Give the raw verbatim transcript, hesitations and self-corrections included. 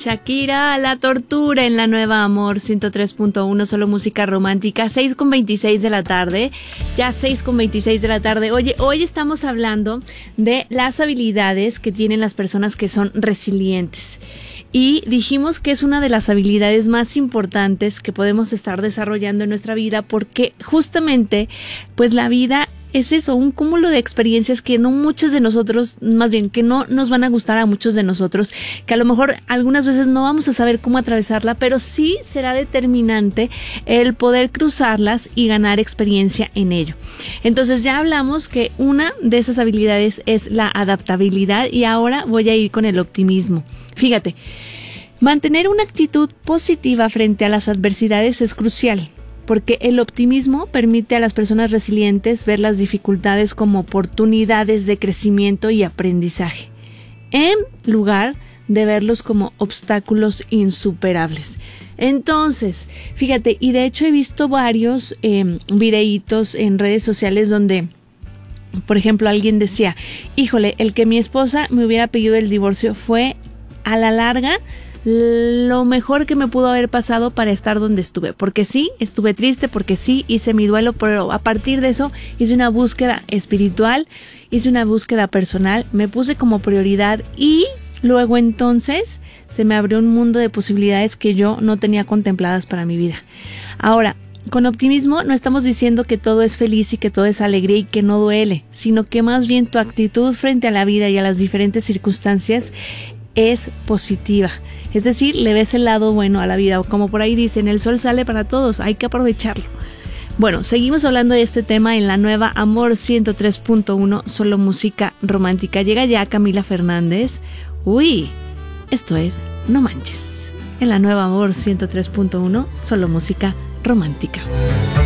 Shakira, La Tortura en la Nueva Amor ciento tres punto uno, solo música romántica, seis con veintiséis de la tarde, ya seis con veintiséis de la tarde. Oye, hoy estamos hablando de las habilidades que tienen las personas que son resilientes. Y dijimos que es una de las habilidades más importantes que podemos estar desarrollando en nuestra vida porque justamente, pues la vida es eso, un cúmulo de experiencias que no muchos de nosotros, más bien que no nos van a gustar a muchos de nosotros, que a lo mejor algunas veces no vamos a saber cómo atravesarla, pero sí será determinante el poder cruzarlas y ganar experiencia en ello. Entonces ya hablamos que una de esas habilidades es la adaptabilidad y ahora voy a ir con el optimismo. Fíjate, mantener una actitud positiva frente a las adversidades es crucial. Porque el optimismo permite a las personas resilientes ver las dificultades como oportunidades de crecimiento y aprendizaje, en lugar de verlos como obstáculos insuperables. Entonces, fíjate, y de hecho he visto varios eh, videitos en redes sociales donde, por ejemplo, alguien decía, híjole, el que mi esposa me hubiera pedido el divorcio fue, a la larga, lo mejor que me pudo haber pasado para estar donde estuve, porque sí, estuve triste, porque sí, hice mi duelo, pero a partir de eso hice una búsqueda espiritual, hice una búsqueda personal, me puse como prioridad y luego entonces se me abrió un mundo de posibilidades que yo no tenía contempladas para mi vida. Ahora, con optimismo no estamos diciendo que todo es feliz y que todo es alegría y que no duele, sino que más bien tu actitud frente a la vida y a las diferentes circunstancias es positiva. Es decir, le ves el lado bueno a la vida, o como por ahí dicen, el sol sale para todos, hay que aprovecharlo. Bueno, seguimos hablando de este tema en la Nueva Amor ciento tres punto uno, solo música romántica. Llega ya Camila Fernández. Uy, esto es No Manches. En la Nueva Amor ciento tres punto uno, solo música romántica.